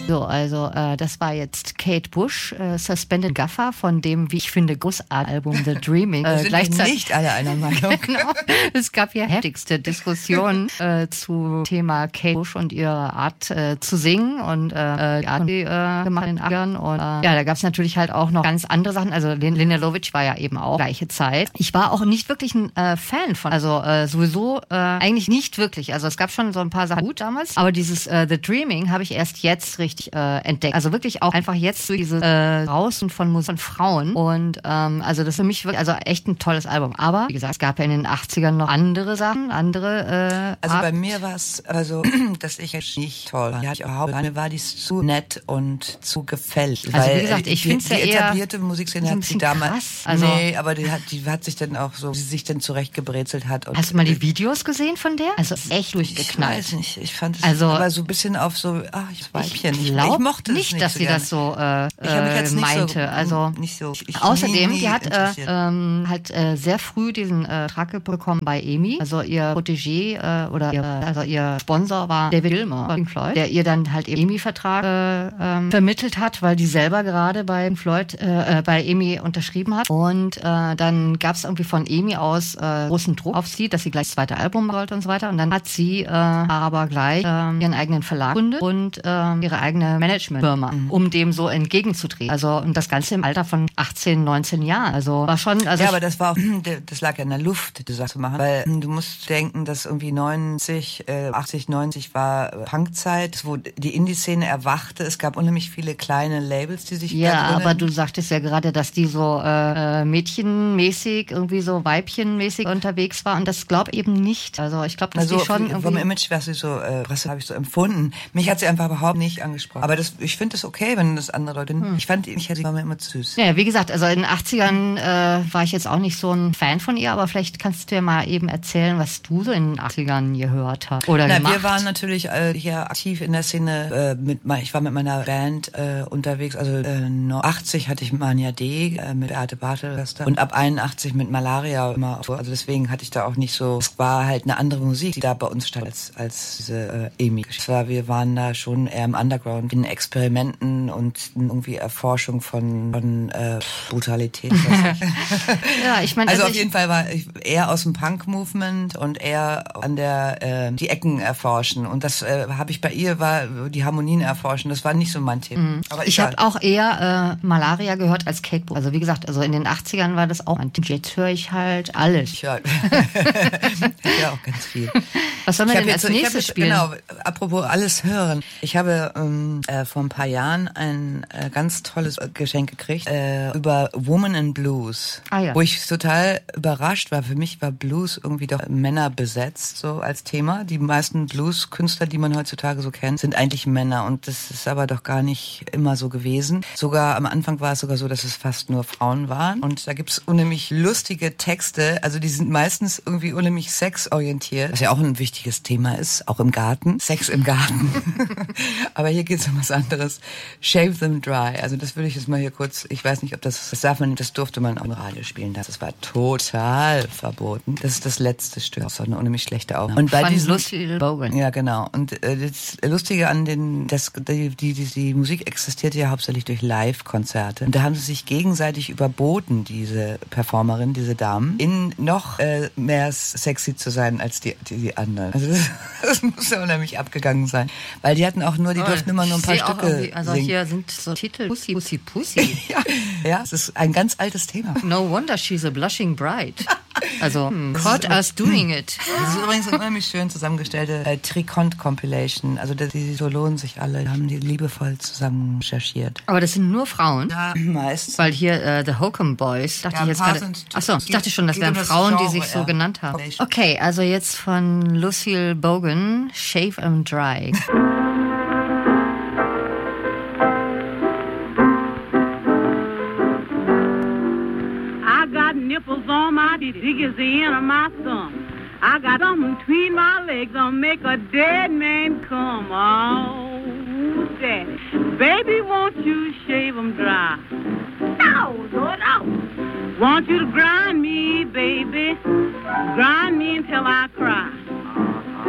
So, also das war jetzt Kate Bush, Suspended Gaffer von dem, wie ich finde, großartigen Album The Dreaming. Sind gleichzeitig nicht alle einer Meinung. Genau. Es gab ja heftigste Diskussionen zu Thema Kate Bush und ihre Art zu singen und die Art, die gemacht in den 80ern. Und ja, da gab es natürlich halt auch noch ganz andere Sachen. Also Linda Lovitch war ja eben auch gleiche Zeit. Ich war auch nicht wirklich ein Fan von, also sowieso eigentlich nicht wirklich. Also es gab schon so ein paar Sachen gut damals, aber dieses The Dreaming habe ich erst jetzt richtig entdeckt. Also wirklich auch einfach jetzt durch diese Draußen von Musik von Frauen und also das ist für mich wirklich, also echt ein tolles Album. Aber wie gesagt, es gab ja in den 80ern noch andere Sachen, also bei mir war es, also dass ich es nicht toll fand. Ja, ich überhaupt mir war dies zu nett und zu gefällig. Also wie gesagt, ich finde es ja die eher etablierte Musikszene hat sie damals krass. Also, nee, aber die hat sich dann auch so, wie sie sich dann zurechtgebrezelt hat. Und hast du mal die Videos gesehen von der? Also echt durchgeknallt. Ich weiß nicht, ich fand es also, aber so ein bisschen auf so, ich Weibchen. Ich mochte nicht, dass sie das so meinte. Also nicht so. Außerdem, die hat halt sehr früh diesen Vertrag bekommen bei EMI. Also ihr Protégé also ihr Sponsor war David Gilmour von Pink Floyd, der ihr dann halt EMI-Vertrag vermittelt hat, weil die selber gerade bei Pink Floyd bei EMI unterschrieben hat. Und dann gab es irgendwie von EMI aus großen Druck auf sie, dass sie gleich das zweite Album wollte und so weiter. Und dann hat sie aber gleich ihren eigenen Verlag gegründet und ihre eigene Managementfirma, um dem so entgegenzutreten. Also und das Ganze im Alter von 18, 19 Jahren. Also war schon. Also ja, aber das war auch, das lag ja in der Luft, die Sache zu machen, weil du musst denken, dass irgendwie 80, 90 war Punkzeit, wo die Indie-Szene erwachte. Es gab unheimlich viele kleine Labels, die sich ja, aber du sagtest ja gerade, dass die so mädchenmäßig, irgendwie so weibchenmäßig unterwegs war und das glaube eben nicht. Also ich glaube, dass die schon irgendwie... Vom Image, was ich so, habe ich so empfunden. Mich hat sie einfach überhaupt nicht angesprochen. Aber ich finde es okay, wenn das andere Leute... Ich war mir immer zu süß. Ja, wie gesagt, also in den 80ern war ich jetzt auch nicht so ein Fan von ihr, aber vielleicht kannst du ja mal eben erzählen, was du so in den 80ern gehört hast oder gemacht. Wir waren natürlich hier aktiv in der Szene. Ich war mit meiner Band unterwegs. Also 80 hatte ich Mania D mit Beate Bartel und ab 81 mit Malaria immer. Also deswegen hatte ich da auch nicht so... Es war halt eine andere Musik, die da bei uns stand als diese EMI-Geschichte. Wir waren da schon eher im Underground in Experimenten und irgendwie Erforschung von Brutalität. Ja, ich meine, also auf jeden Fall war ich eher aus dem Punk-Movement und eher an der die Ecken erforschen. Und das habe ich bei ihr, war die Harmonien erforschen. Das war nicht so mein Thema. Aber ich habe auch eher Malaria gehört als Kate Bush. Also wie gesagt, also in den 80ern war das auch. Und jetzt höre ich halt alles. Ich höre auch ganz viel. Was sollen wir denn als nächstes spielen? Genau, apropos alles hören. Ich habe vor ein paar Jahren ein ganz tolles Geschenk gekriegt über Woman in Blues, wo ich total überrascht war. Für mich war Blues irgendwie doch Männer besetzt, so als Thema. Die meisten Blues-Künstler, die man heutzutage so kennt, sind eigentlich Männer und das ist aber doch gar nicht immer so gewesen. Sogar am Anfang war es sogar so, dass es fast nur Frauen waren und da gibt es unheimlich lustige Texte, also die sind meistens irgendwie unheimlich sexorientiert, was ja auch ein wichtiges Thema ist, auch im Garten. Sex im Garten. Aber hier geht es um was anderes. Shave them dry. Also das würde ich jetzt mal hier kurz, ich weiß nicht, ob das durfte man auch im Radio spielen. Das war total verboten. Das ist das letzte Stück. Das ist eine unheimlich schlechte Aufnahme. Und bei von Lucille Bogan. Ja, genau. Und das Lustige an die Musik existierte ja hauptsächlich durch Live-Konzerte. Und da haben sie sich gegenseitig überboten, diese Performerin, diese Damen, in noch mehr sexy zu sein als die anderen. Also das muss ja unheimlich abgegangen sein. Weil die hatten auch nur, die durften immer nur ein paar Stücke also singen. Hier sind so Titel Pussy, Pussy, Pussy. Ja, es ist ein ganz altes Thema. No wonder she's a blushing bride. Also, caught us doing it. Das ist übrigens eine unheimlich schön zusammengestellte Tricont-Compilation. Also die so lohnen sich alle, haben die liebevoll zusammen recherchiert. Aber das sind nur Frauen? Ja, meist. Weil hier The Hokum Boys, dachte ich jetzt gerade... Achso, ich dachte schon, das wären Frauen, die sich so genannt haben. Okay, also jetzt von Lucille Bogan, Shave 'em Dry. Nipples on my diggies, the end of my thumb. I got something between my legs that'll make a dead man come. Oh, daddy, baby, won't you shave 'em dry? No, no. Want you to grind me, baby, grind me until I cry.